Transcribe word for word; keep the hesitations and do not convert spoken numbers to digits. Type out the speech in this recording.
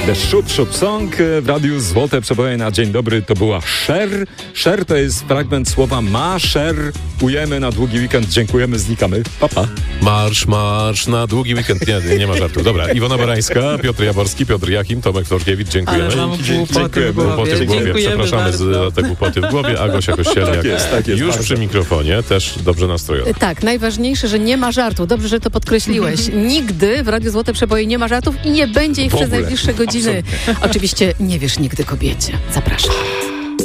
The Shoot Shoot Song w radiu Złote Przeboje na dzień dobry to była Cher. Cher to jest fragment słowa maszerujemy na długi weekend. Dziękujemy, znikamy. Pa, pa. Marsz, marsz na długi weekend. Nie, nie ma żartu. Dobra, Iwona Barańska, Piotr Jaworski, Piotr Jachim, Tomek Florkiewicz, dziękujemy. Ale mam głupoty w Głupoty głowie. w głowie. Dziękujemy Przepraszamy bardzo. za te głupoty w głowie. A Gosia Kościelniak Tak jest, tak jest, już bardzo. przy mikrofonie, też dobrze nastrojowa. Tak, najważniejsze, że nie ma żartu. Dobrze, że to podkreśliłeś. Nigdy w Radiu Złote Przeboje nie ma żartów i nie będzie ich W przez ogóle. najbliższe godziny. Oczywiście nie wiesz nigdy kobiecie. Zapraszam.